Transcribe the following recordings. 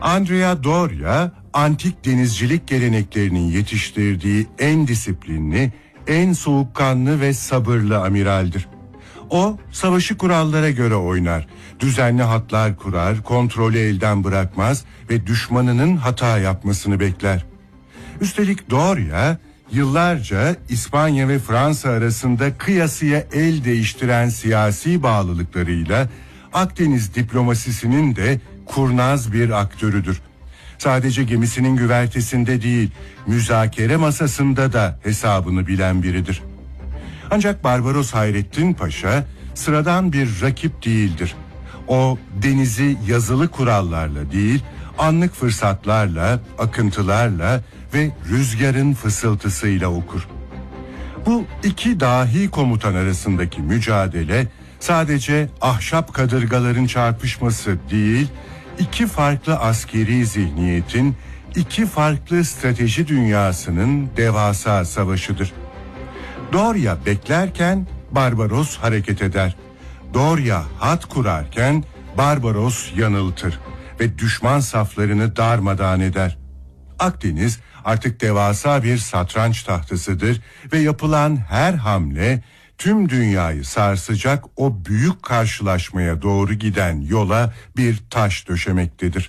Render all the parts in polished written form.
Andrea Doria, antik denizcilik geleneklerinin yetiştirdiği en disiplinli, en soğukkanlı ve sabırlı amiraldir. O, savaşı kurallara göre oynar, düzenli hatlar kurar, kontrolü elden bırakmaz ve düşmanının hata yapmasını bekler. Üstelik Doria, yıllarca İspanya ve Fransa arasında kıyasıya el değiştiren siyasi bağlılıklarıyla Akdeniz diplomasisinin de kurnaz bir aktörüdür. Sadece gemisinin güvertesinde değil, müzakere masasında da hesabını bilen biridir. Ancak Barbaros Hayrettin Paşa sıradan bir rakip değildir. O denizi yazılı kurallarla değil, anlık fırsatlarla, akıntılarla ve rüzgarın fısıltısıyla okur. Bu iki dahi komutan arasındaki mücadele sadece ahşap kadırgaların çarpışması değil, iki farklı askeri zihniyetin, iki farklı strateji dünyasının devasa savaşıdır. Doria beklerken Barbaros hareket eder. Doria hat kurarken Barbaros yanıltır ve düşman saflarını darmadağın eder. Akdeniz artık devasa bir satranç tahtasıdır ve yapılan her hamle tüm dünyayı sarsacak o büyük karşılaşmaya doğru giden yola bir taş döşemektedir.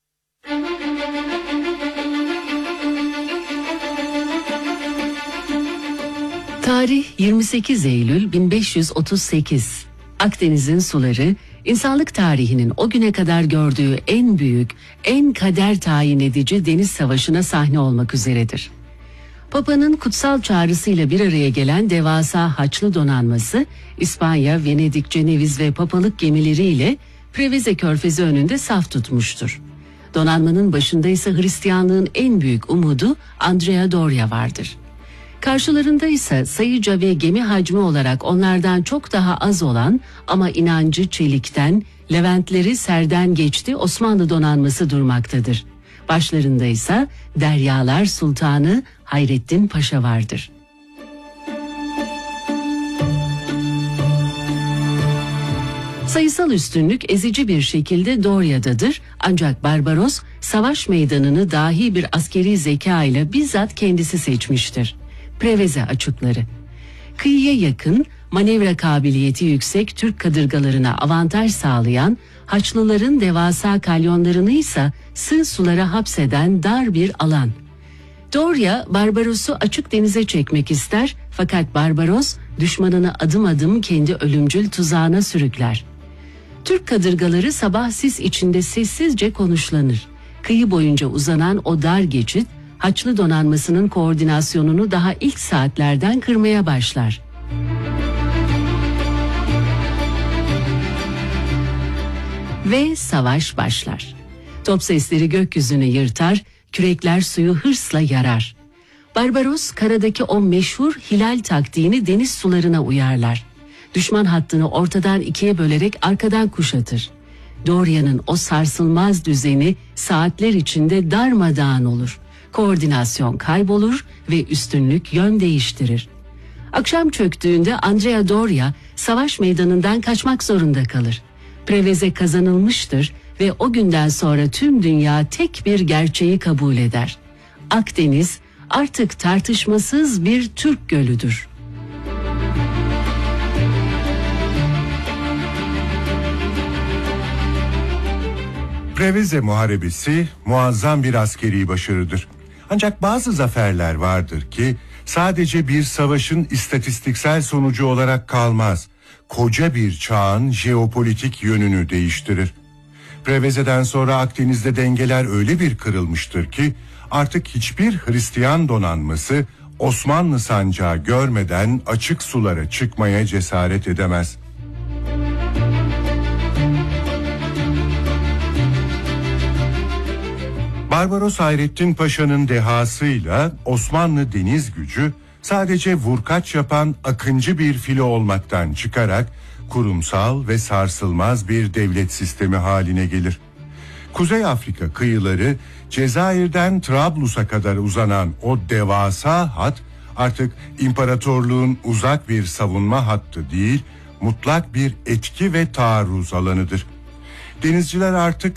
Tarih 28 Eylül 1538. Akdeniz'in suları insanlık tarihinin o güne kadar gördüğü en büyük, en kader tayin edici deniz savaşına sahne olmak üzeredir. Papa'nın kutsal çağrısıyla bir araya gelen devasa Haçlı donanması, İspanya, Venedik, Ceneviz ve Papalık gemileriyle Preveze Körfezi önünde saf tutmuştur. Donanmanın başında ise Hristiyanlığın en büyük umudu Andrea Doria vardır. Karşılarında ise sayıca ve gemi hacmi olarak onlardan çok daha az olan ama inancı çelikten, Leventleri serden geçti Osmanlı donanması durmaktadır. Başlarında ise Deryalar Sultanı Hayrettin Paşa vardır. Sayısal üstünlük ezici bir şekilde Doria'dadır, ancak Barbaros savaş meydanını dahi bir askeri zeka ile bizzat kendisi seçmiştir. Preveze açıkları. Kıyıya yakın, manevra kabiliyeti yüksek Türk kadırgalarına avantaj sağlayan, Haçlıların devasa kalyonlarını ise sığ sulara hapseden dar bir alan. Doria, Barbaros'u açık denize çekmek ister, fakat Barbaros düşmanını adım adım kendi ölümcül tuzağına sürükler. Türk kadırgaları sabah sis içinde sessizce konuşlanır. Kıyı boyunca uzanan o dar geçit, Haçlı donanmasının koordinasyonunu daha ilk saatlerden kırmaya başlar. Ve savaş başlar. Top sesleri gökyüzünü yırtar, kürekler suyu hırsla yarar. Barbaros karadaki o meşhur hilal taktiğini deniz sularına uyarlar. Düşman hattını ortadan ikiye bölerek arkadan kuşatır. Doria'nın o sarsılmaz düzeni saatler içinde darmadağın olur. Koordinasyon kaybolur ve üstünlük yön değiştirir. Akşam çöktüğünde Andrea Doria savaş meydanından kaçmak zorunda kalır. Preveze kazanılmıştır ve o günden sonra tüm dünya tek bir gerçeği kabul eder. Akdeniz artık tartışmasız bir Türk gölüdür. Preveze Muharebesi muazzam bir askeri başarıdır. Ancak bazı zaferler vardır ki sadece bir savaşın istatistiksel sonucu olarak kalmaz. Koca bir çağın jeopolitik yönünü değiştirir. Preveze'den sonra Akdeniz'de dengeler öyle bir kırılmıştır ki artık hiçbir Hristiyan donanması Osmanlı sancağı görmeden açık sulara çıkmaya cesaret edemez. Barbaros Hayrettin Paşa'nın dehasıyla Osmanlı deniz gücü sadece vurkaç yapan akıncı bir filo olmaktan çıkarak kurumsal ve sarsılmaz bir devlet sistemi haline gelir. Kuzey Afrika kıyıları Cezayir'den Trablus'a kadar uzanan o devasa hat artık imparatorluğun uzak bir savunma hattı değil, mutlak bir etki ve taarruz alanıdır. Denizciler artık